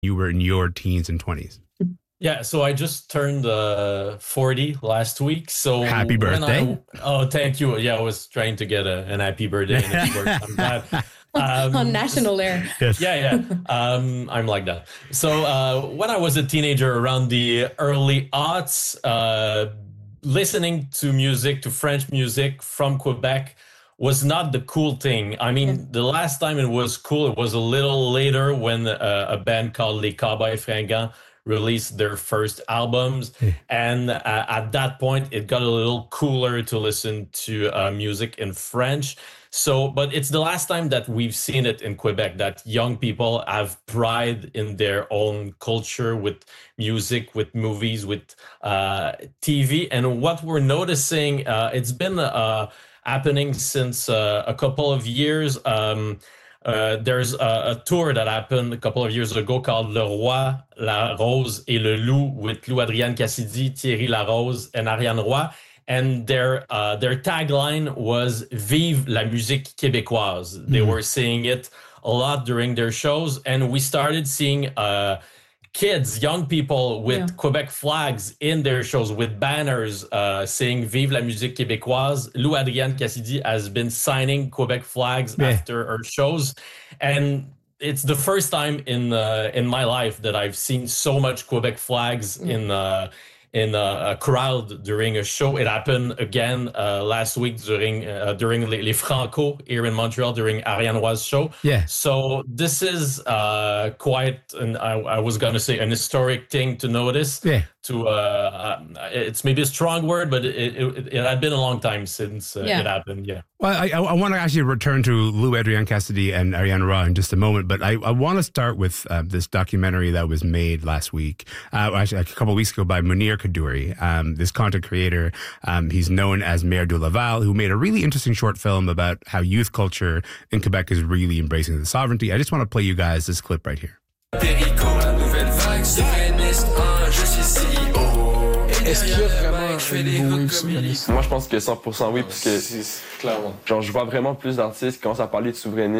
you were in your teens and 20s? Yeah, so I just turned 40 last week. So happy birthday! Thank you. Yeah, I was trying to get an happy birthday, and it worked. I'm glad. On national air. Yes. Yeah. I'm like that. So when I was a teenager, around the early aughts, listening to music, to French music from Quebec was not the cool thing. I mean, the last time it was cool, it was a little later when a band called Les Cowboys Fringants released their first albums. And at that point, it got a little cooler to listen to music in French. So, but it's the last time that we've seen it in Quebec, that young people have pride in their own culture with music, with movies, with TV. And what we're noticing, it's been happening since a couple of years. There's a tour that happened a couple of years ago called Le Roi, La Rose et le Loup with Lou Adrienne Cassidy, Thierry Larose, and Ariane Roy. And their tagline was Vive la musique québécoise. They were saying it a lot during their shows. And we started seeing kids, young people with Quebec flags in their shows, with banners saying Vive la musique québécoise. Lou Adrienne Cassidy has been signing Quebec flags after her shows. And it's the first time in my life that I've seen so much Quebec flags in a crowd during a show. It happened again last week during Les Franco here in Montreal during Ariane Roy's show. Yeah. So this is quite, I was going to say, an historic thing to notice. Yeah. It's maybe a strong word, but it had been a long time since it happened. Yeah. Well, I want to actually return to Lou Adrienne Cassidy and Ariane Roy in just a moment, but I want to start with this documentary that was made last week, actually a couple of weeks ago, by Munir Kadouri, this content creator. He's known as Maire de Laval, who made a really interesting short film about how youth culture in Quebec is really embracing the sovereignty. I just want to play you guys this clip right here. Est-ce qu'il y a vraiment un nouveau souverainisme? Moi, je pense que 100% oui, parce que clairement. Genre, je vois vraiment plus d'artistes qui commencent à parler de souverainisme.